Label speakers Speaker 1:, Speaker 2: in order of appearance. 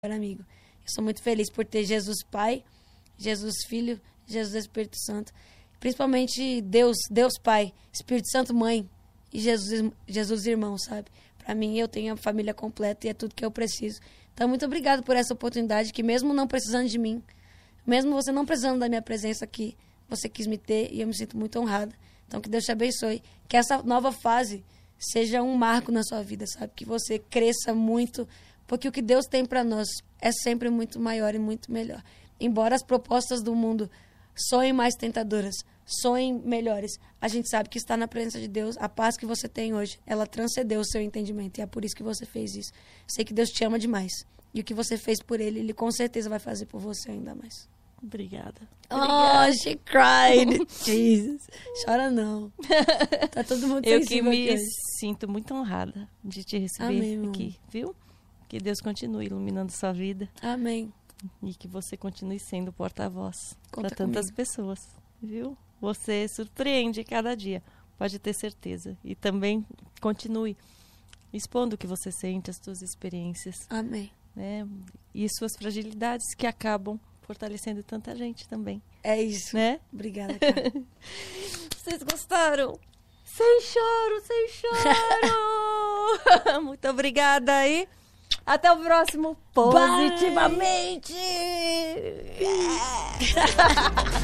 Speaker 1: amigo. Eu sou muito feliz por ter Jesus Pai, Jesus Filho, Jesus Espírito Santo. Principalmente Deus Pai, Espírito Santo Mãe e Jesus Irmão, sabe? Para mim, eu tenho a família completa e é tudo que eu preciso. Então, muito obrigado por essa oportunidade que mesmo não precisando de mim, mesmo você não precisando da minha presença aqui, você quis me ter e eu me sinto muito honrada. Então, que Deus te abençoe. Que essa nova fase seja um marco na sua vida, sabe? Que você cresça muito, porque o que Deus tem para nós é sempre muito maior e muito melhor. Embora as propostas do mundo soem mais tentadoras, soem melhores, a gente sabe que está na presença de Deus. A paz que você tem hoje, ela transcendeu o seu entendimento. E é por isso que você fez isso. Sei que Deus te ama demais. E o que você fez por Ele, Ele com certeza vai fazer por você ainda mais.
Speaker 2: Obrigada.
Speaker 1: Oh, she cried. Jesus. Chora não. Tá todo mundo
Speaker 2: Eu que
Speaker 1: sensível
Speaker 2: me
Speaker 1: aqui hoje.
Speaker 2: sinto muito honrada de te receber
Speaker 1: Amém,
Speaker 2: aqui, viu? Que Deus continue iluminando sua vida
Speaker 1: Amém.
Speaker 2: e que você continue sendo porta-voz
Speaker 1: Conta
Speaker 2: para tantas
Speaker 1: comigo.
Speaker 2: pessoas, viu? Você surpreende cada dia, pode ter certeza. E também continue expondo o que você sente, as suas experiências,
Speaker 1: Amém.
Speaker 2: né? E suas fragilidades que acabam fortalecendo tanta gente também,
Speaker 1: É isso.
Speaker 2: né?
Speaker 1: Obrigada, cara.
Speaker 2: Vocês gostaram? Sem choro, sem choro! Muito obrigada aí. Até o próximo Positivamente!